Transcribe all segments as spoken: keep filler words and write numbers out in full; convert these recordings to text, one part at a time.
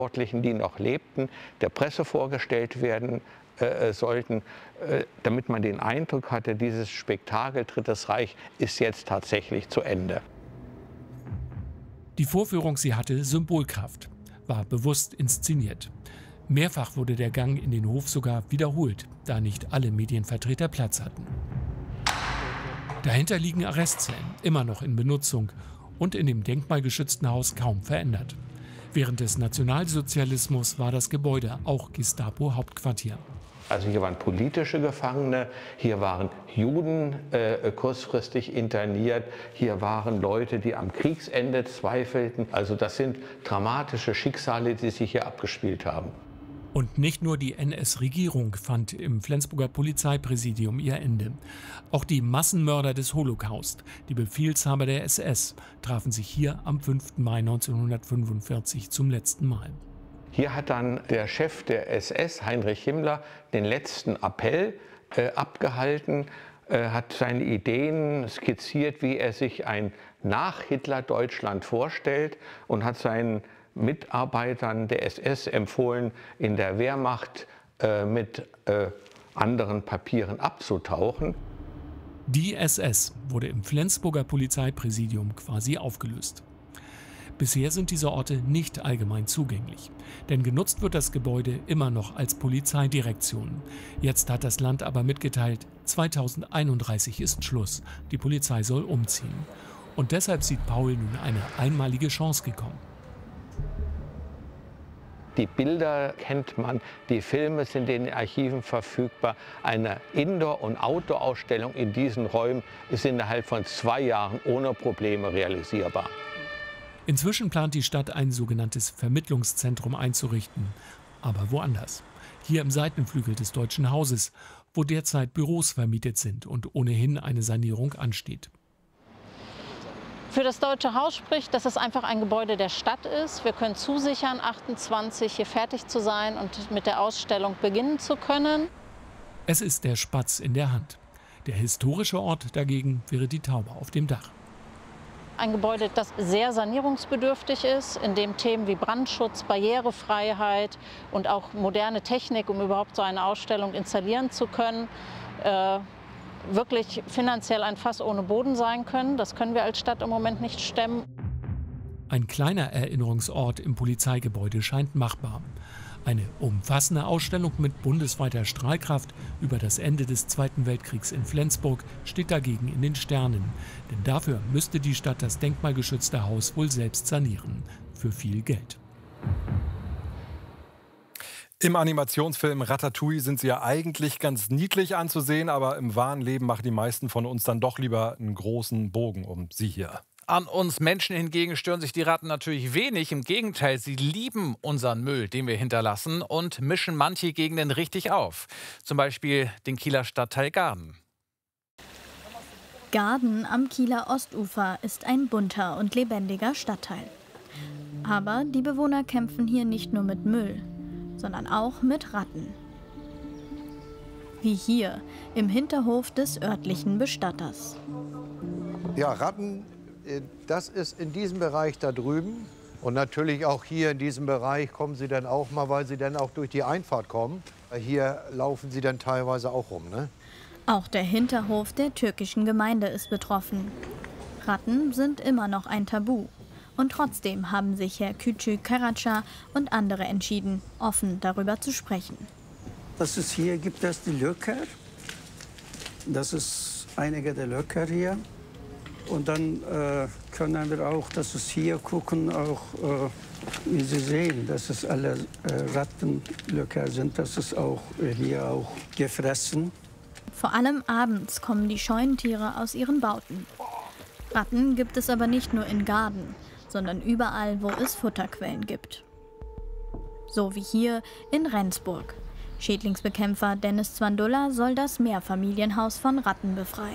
Verantwortlichen, die noch lebten, der Presse vorgestellt werden äh, sollten, äh, damit man den Eindruck hatte, dieses Spektakel Drittes Reich ist jetzt tatsächlich zu Ende. Die Vorführung, sie hatte Symbolkraft, war bewusst inszeniert. Mehrfach wurde der Gang in den Hof sogar wiederholt, da nicht alle Medienvertreter Platz hatten. Dahinter liegen Arrestzellen, immer noch in Benutzung und in dem denkmalgeschützten Haus kaum verändert. Während des Nationalsozialismus war das Gebäude auch Gestapo-Hauptquartier. Also hier waren politische Gefangene, hier waren Juden äh, kurzfristig interniert, hier waren Leute, die am Kriegsende zweifelten. Also das sind dramatische Schicksale, die sich hier abgespielt haben. Und nicht nur die N S-Regierung fand im Flensburger Polizeipräsidium ihr Ende. Auch die Massenmörder des Holocaust, die Befehlshaber der S S, trafen sich hier am fünften Mai neunzehnhundertfünfundvierzig zum letzten Mal. Hier hat dann der Chef der S S, Heinrich Himmler, den letzten Appell äh, abgehalten, äh, hat seine Ideen skizziert, wie er sich ein Nach-Hitler-Deutschland vorstellt und hat seinen Mitarbeitern der S S empfohlen, in der Wehrmacht äh, mit äh, anderen Papieren abzutauchen. Die S S wurde im Flensburger Polizeipräsidium quasi aufgelöst. Bisher sind diese Orte nicht allgemein zugänglich, denn genutzt wird das Gebäude immer noch als Polizeidirektion. Jetzt hat das Land aber mitgeteilt, zweitausendeinunddreißig ist Schluss, die Polizei soll umziehen. Und deshalb sieht Paul nun eine einmalige Chance gekommen. Die Bilder kennt man, die Filme sind in den Archiven verfügbar. Eine Indoor- und Outdoor-Ausstellung in diesen Räumen ist innerhalb von zwei Jahren ohne Probleme realisierbar. Inzwischen plant die Stadt, ein sogenanntes Vermittlungszentrum einzurichten, aber woanders. Hier im Seitenflügel des Deutschen Hauses, wo derzeit Büros vermietet sind und ohnehin eine Sanierung ansteht. Für das Deutsche Haus spricht, dass es einfach ein Gebäude der Stadt ist. Wir können zusichern, achtundzwanzig hier fertig zu sein und mit der Ausstellung beginnen zu können. Es ist der Spatz in der Hand. Der historische Ort dagegen wäre die Taube auf dem Dach. Ein Gebäude, das sehr sanierungsbedürftig ist, in dem Themen wie Brandschutz, Barrierefreiheit und auch moderne Technik, um überhaupt so eine Ausstellung installieren zu können, äh, wirklich finanziell ein Fass ohne Boden sein können. Das können wir als Stadt im Moment nicht stemmen. Ein kleiner Erinnerungsort im Polizeigebäude scheint machbar. Eine umfassende Ausstellung mit bundesweiter Strahlkraft über das Ende des Zweiten Weltkriegs in Flensburg steht dagegen in den Sternen. Denn dafür müsste die Stadt das denkmalgeschützte Haus wohl selbst sanieren. Für viel Geld. Im Animationsfilm Ratatouille sind sie ja eigentlich ganz niedlich anzusehen, aber im wahren Leben machen die meisten von uns dann doch lieber einen großen Bogen um sie hier. An uns Menschen hingegen stören sich die Ratten natürlich wenig. Im Gegenteil, sie lieben unseren Müll, den wir hinterlassen, und mischen manche Gegenden richtig auf. Zum Beispiel den Kieler Stadtteil Garden. Garden am Kieler Ostufer ist ein bunter und lebendiger Stadtteil. Aber die Bewohner kämpfen hier nicht nur mit Müll, sondern auch mit Ratten. Wie hier im Hinterhof des örtlichen Bestatters. Ja, Ratten, das ist in diesem Bereich da drüben. Und natürlich auch hier in diesem Bereich kommen sie dann auch mal, weil sie dann auch durch die Einfahrt kommen. Hier laufen sie dann teilweise auch rum, ne? Auch der Hinterhof der türkischen Gemeinde ist betroffen. Ratten sind immer noch ein Tabu. Und trotzdem haben sich Herr Küçük Karaca und andere entschieden, offen darüber zu sprechen. Das ist hier gibt es die Löcher. Das ist einige der Löcher hier. Und dann äh, können wir auch, das ist hier gucken, auch äh, wie Sie sehen, dass es alle äh, Rattenlöcher sind. Das ist auch äh, hier auch gefressen. Vor allem abends kommen die Scheunentiere aus ihren Bauten. Ratten gibt es aber nicht nur in Garden, sondern überall, wo es Futterquellen gibt. So wie hier in Rendsburg. Schädlingsbekämpfer Dennis Zwandulla soll das Mehrfamilienhaus von Ratten befreien.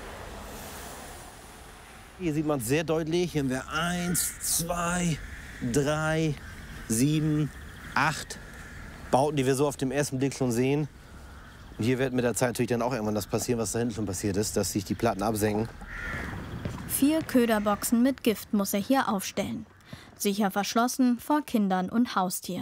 Hier sieht man es sehr deutlich. Hier haben wir eins, zwei, drei, sieben, acht Bauten, die wir so auf dem ersten Blick schon sehen. Und hier wird mit der Zeit natürlich dann auch irgendwann das passieren, was da hinten schon passiert ist, dass sich die Platten absenken. Vier Köderboxen mit Gift muss er hier aufstellen. Sicher verschlossen vor Kindern und Haustieren.